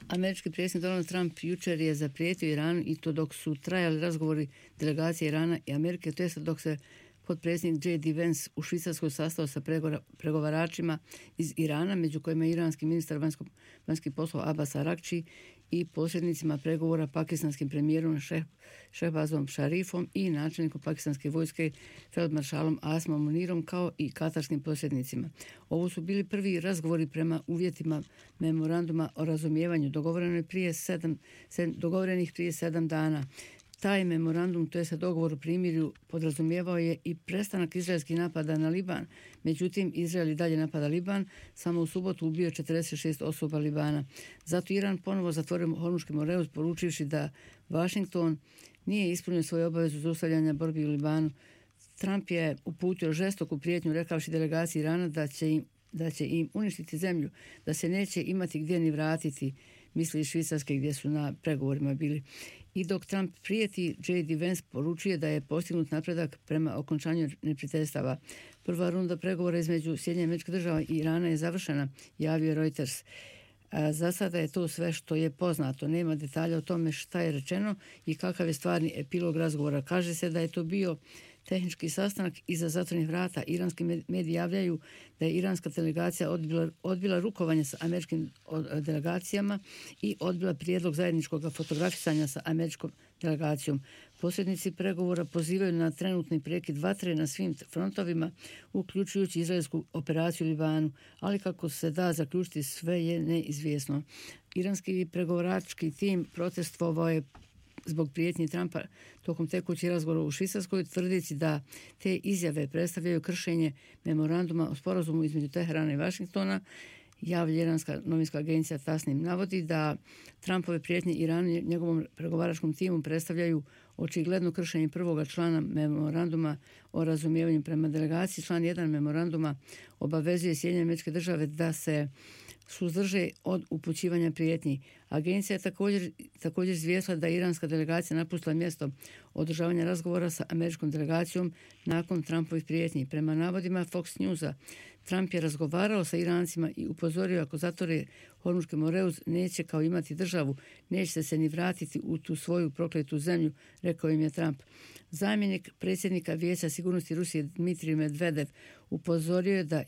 Američki predsjednik Donald Trump jučer je zaprijetio Iranu i to dok su trajali razgovori delegacije Irana i Amerike, to jest dok se potpredsjednik J.D. Vance u Švicarskoj sastao sa pregovaračima iz Irana, među kojima je iranski ministar vanjskih poslova Abbas Araghči i posrednicima pregovora pakistanskim premijerom Shehbazom Sharifom i načelnikom pakistanske vojske feldmaršalom Asimom Munirom, kao i katarskim posrednicima. Ovo su bili prvi razgovori prema uvjetima memoranduma o razumijevanju dogovorenih prije 7 dana. Taj memorandum, to je sa dogovor o primirju, podrazumijevao je i prestanak izraelskih napada na Liban. Međutim, Izrael i dalje napada Liban, samo u subotu ubio 46 osoba Libana. Zato Iran ponovo zatvorio Hormuški moreus, poručivši da Washington nije ispunio svoju obavezu zaustavljanja borbi u Libanu. Trump je uputio žestoku prijetnju, rekavši delegaciji Irana da će im uništiti zemlju, da se neće imati gdje ni vratiti, misli iz Švicarske gdje su na pregovorima bili. I dok Trump prijeti, J.D. Vance poručuje da je postignut napredak prema okončanju neprijateljstava. Prva runda pregovora između SAD-a i Irana je završena, javio Reuters. Za sada je to sve što je poznato. Nema detalja o tome šta je rečeno i kakav je stvarni epilog razgovora. Kaže se da je to bio tehnički sastanak iza zatvorenih vrata. Iranski mediji javljaju da je iranska delegacija odbila rukovanje sa američkim delegacijama i odbila prijedlog zajedničkog fotografisanja sa američkom delegacijom. Posrednici pregovora pozivaju na trenutni prekid vatre na svim frontovima, uključujući izraelsku operaciju u Libanu, ali kako se da zaključiti, sve je neizvjesno. Iranski pregovarački tim protestovao je zbog prijetnji Trumpa tokom tekućih razgovora u Švicarskoj, tvrdeći da te izjave predstavljaju kršenje memoranduma o sporazumu između Teherana i Washingtona. Javlja iranska novinska agencija Tasnim navodi da Trumpove prijetnje Iranu i njegovom pregovaračkom timu predstavljaju očigledno kršenje prvoga člana memoranduma o razumijevanju. Prema delegaciji član 1 memoranduma obavezuje SAD da se suzdrže od upućivanja prijetnji. Agencija je također izvijestila da je iranska delegacija napustila mjesto održavanja razgovora sa američkom delegacijom nakon Trumpovih prijetnji. Prema navodima Fox Newsa, Trump je razgovarao sa Irancima i upozorio ako zatvore Hormuški moreus neće kao imati državu, neće se ni vratiti u tu svoju prokletu zemlju, rekao im je Trump. Zamjenik predsjednika Vijeća sigurnosti Rusije Dmitrij Medvedev upozorio je da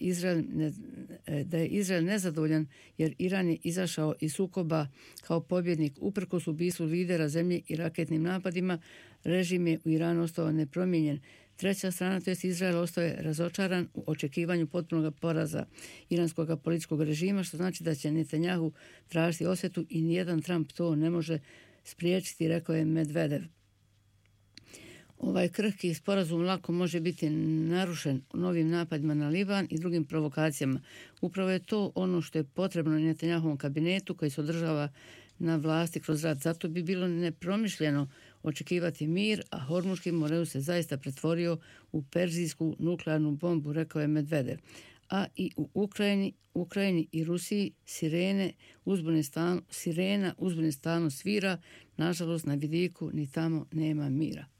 je Izrael nezadovoljan jer Iran je izašao iz sukoba kao pobjednik uprkos ubistvu lidera zemlje i raketnim napadima. Režim je u Iranu ostao nepromijenjen. Treća strana, to jest Izrael, ostao je razočaran u očekivanju potpunog poraza iranskog političkog režima, što znači da će Netanjahu tražiti osvetu i nijedan Trump to ne može spriječiti, rekao je Medvedev. Ovaj krhki sporazum lako može biti narušen novim napadima na Liban i drugim provokacijama. Upravo je to ono što je potrebno Netanjahovom kabinetu koji se održava na vlasti kroz rat. Zato bi bilo nepromišljeno očekivati mir, a Hormuški moreus se zaista pretvorio u perzijsku nuklearnu bombu, rekao je Medvedev. A i u Ukrajini i Rusiji sirena uzbune stalno svira, nažalost na vidiku ni tamo nema mira.